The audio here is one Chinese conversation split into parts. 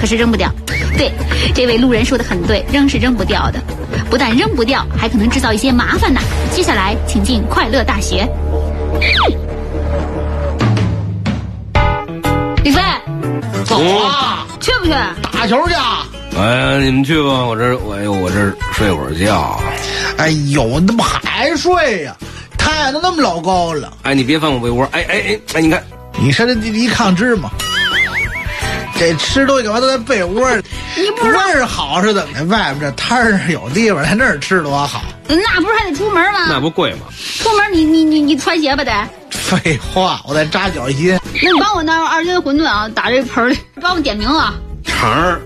可是扔不掉。对，这位路人说的很对，扔是扔不掉的，不但扔不掉，还可能制造一些麻烦呢。接下来，请进快乐大学。李飞， 走啊！ 去不去？ 打球去。 哎，你们去吧，我这睡会儿觉。 哎呦，那么还睡呀？太阳都那么老高了。 哎，你别翻我被窝。哎，你看， 你说这一抗支吗？这吃东西干嘛都在被窝里？ 你不知道味儿好是怎么的？外边这摊儿有地方，在那儿吃多好。 那不是还得出门吗？ 那不贵吗？ 出门你穿鞋吧得。 废话，我在扎脚心。 那你帮我那2斤馄饨啊，打这盆里，帮我点名啊。 肠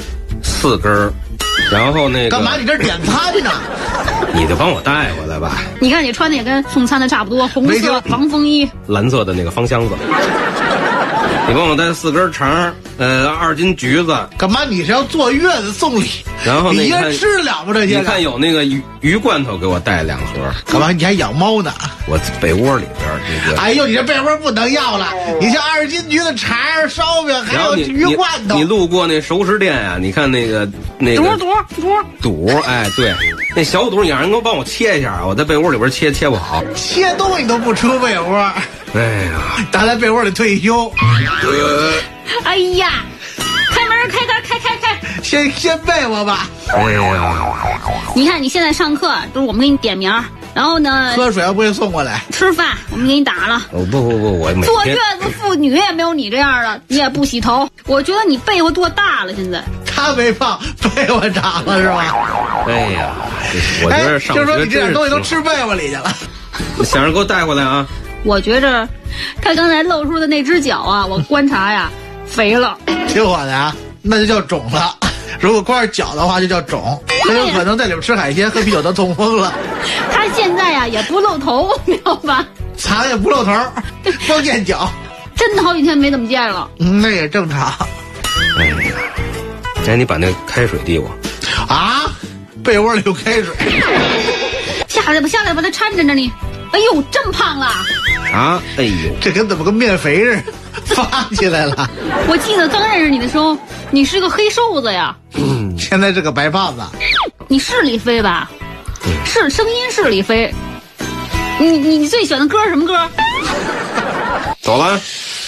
4根，然后那个干嘛？你这点餐呢？ 你就帮我带过来吧。 你看你穿的也跟送餐的差不多，红色防风衣， 蓝色的那个方箱子。你帮我带4根肠，2斤橘子。 干嘛？你是要坐月子送礼？ 然后你一人吃了不这些？ 你看有那个鱼罐头，给我带2盒。 干嘛？你还养猫呢？ 我被窝里边这个。 哎呦，你这被窝不能要了！你像2斤橘子肠、烧饼，还有鱼罐头。 你路过那熟食店啊？你看那个肚，哎，对，那小肚，你让人给我帮我切一下，我在被窝里边切不好。 切东西都不出被窝。 哎呀， 打在被窝里退休。 哎呀，开门，开！ 先背我吧。 哎呀， 你看你现在上课都是我们给你点名，然后呢， 喝水要不会送过来。 吃饭我们给你打了。 不，我每天坐月子妇女也没有你这样的，你也不洗头。我觉得你被窝多大了，现在。 他没胖，被窝长了是吧？ 哎呀，我觉得上学就说你这点东西都吃被窝里去了。 想着给我带回来啊。 我觉着他刚才露出的那只脚啊，我观察呀，肥了。 听我的啊，那就叫肿了。如果光是脚的话，就叫肿。很有可能在里边吃海鲜、喝啤酒都痛风了。 他现在呀也不露头，你知道吧？ 藏也不露头，光见脚。 真的好几天没怎么见了。 那也正常。 哎呀，哎，你把那开水递我。 啊，被窝里有开水。 下来吧，他搀着呢你。哎呦，真胖了！ 啊，哎呦， 这跟怎么跟面肥似的，发起来了。 我记得刚认识你的时候，你是个黑瘦子呀。 现在是个白胖子。 你是李飞吧？是，声音是李飞。你最喜欢的歌是什么歌？ 走了。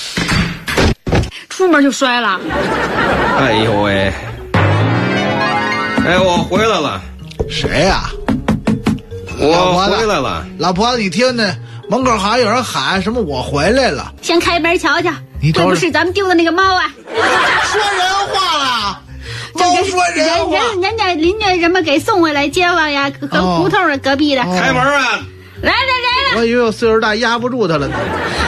出门就摔了。 哎呦喂！哎，我回来了。 谁呀？ 我回来了。 老婆子，你听呢？门口好像有人喊什么我回来了。 先开门瞧瞧，会不是咱们丢的那个猫啊？ 说人话了。猫说人话。 人家邻居什么给送回来街坊呀，跟胡同的隔壁的。 开门啊！ 来了。 我以为我岁数大压不住他了呢。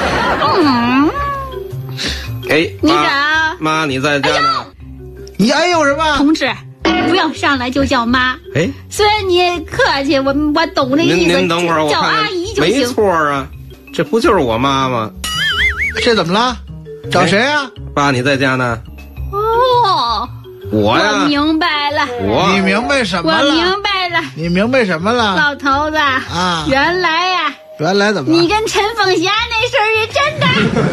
哎， 你好， 妈，你在家呢？ 你哎呦什么？ 同志，不要上来就叫妈。 哎， 虽然你客气，我懂这意思。 您等会儿，我叫阿姨就行。 没错啊，这不就是我妈吗？ 这怎么了？找谁啊？ 爸，你在家呢？ 哦， 我呀， 我明白了。 你明白什么了？ 我明白了。 你明白什么了？ 老头子啊， 原来呀， 原来怎么了？ 你跟陈凤霞那事儿是真的。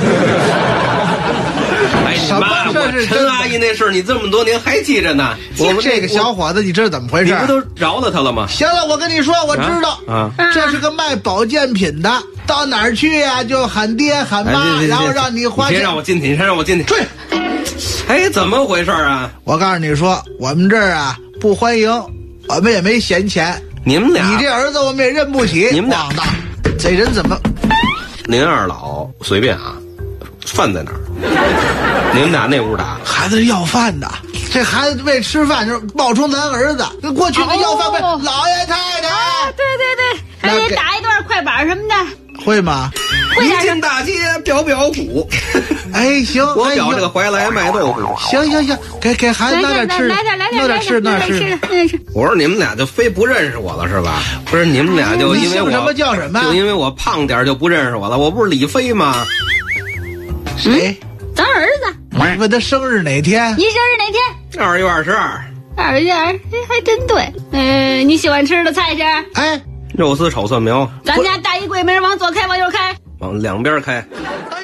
哎，你妈，我陈阿姨那事儿你这么多年还记着呢。 我们这个小伙子，你知道怎么回事？ 你不都饶了他了吗？ 行了，我跟你说，我知道啊，这是个卖保健品的，到哪儿去呀就喊爹喊妈，然后让你花钱。 你先让我进去，你先让我进去。 对。 哎，怎么回事啊？ 我告诉你说，我们这儿啊不欢迎，我们也没闲钱。 你们俩， 你这儿子我们也认不起。 你们俩的，这人怎么？ 您二老随便啊，饭在哪儿？你们俩那屋打。 孩子是要饭的，这孩子为吃饭就冒充咱儿子。过去那要饭为老爷太太。 对，还得打一段快板什么的。 会吗？ 一进大街表鼓。 哎，行， 我表这个怀来卖豆腐。 行，给孩子弄点吃，弄点吃。 我说你们俩就非不认识我了是吧？不是你们俩就因为我什么叫什么？ 就因为我胖点就不认识我了。我不是李飞吗？ 谁？ 咱儿子。 问他生日哪天？ 你生日哪天 ？2月22。 2月22，还真对。你喜欢吃的菜是？ 哎， 肉丝炒蒜苗。 咱家大衣柜门往左开，往右开。 往两边开。 哎